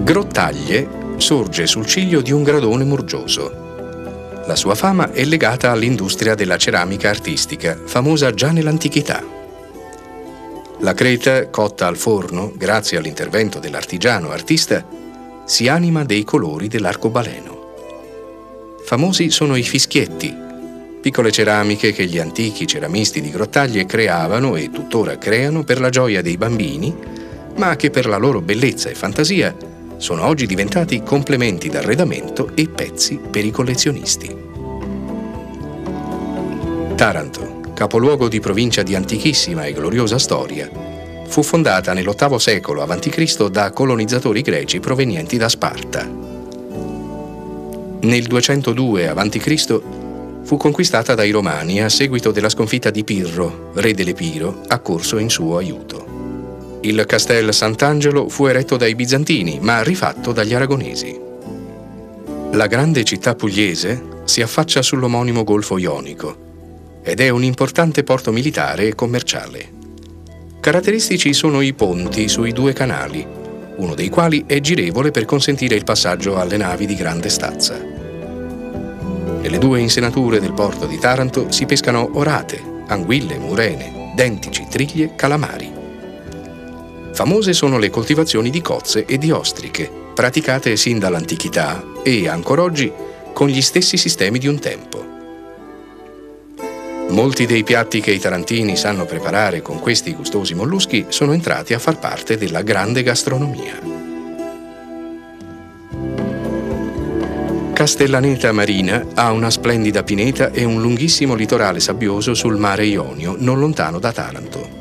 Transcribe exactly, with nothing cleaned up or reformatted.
Grottaglie sorge sul ciglio di un gradone murgioso. La sua fama è legata all'industria della ceramica artistica, famosa già nell'antichità. La creta, cotta al forno, grazie all'intervento dell'artigiano artista, si anima dei colori dell'arcobaleno. Famosi sono i fischietti, piccole ceramiche che gli antichi ceramisti di Grottaglie creavano e tuttora creano per la gioia dei bambini, ma che per la loro bellezza e fantasia sono oggi diventati complementi d'arredamento e pezzi per i collezionisti. Taranto, capoluogo di provincia di antichissima e gloriosa storia, fu fondata nell'ottavo secolo avanti Cristo da colonizzatori greci provenienti da Sparta. Nel duecentodue avanti Cristo fu conquistata dai Romani a seguito della sconfitta di Pirro, re dell'Epiro, accorso in suo aiuto. Il Castel Sant'Angelo fu eretto dai Bizantini, ma rifatto dagli Aragonesi. La grande città pugliese si affaccia sull'omonimo Golfo Ionico ed è un importante porto militare e commerciale. Caratteristici sono i ponti sui due canali, uno dei quali è girevole per consentire il passaggio alle navi di grande stazza. Nelle due insenature del porto di Taranto si pescano orate, anguille, murene, dentici, triglie, calamari. Famose sono le coltivazioni di cozze e di ostriche, praticate sin dall'antichità e, ancor oggi, con gli stessi sistemi di un tempo. Molti dei piatti che i tarantini sanno preparare con questi gustosi molluschi sono entrati a far parte della grande gastronomia. Castellaneta Marina ha una splendida pineta e un lunghissimo litorale sabbioso sul mare Ionio, non lontano da Taranto.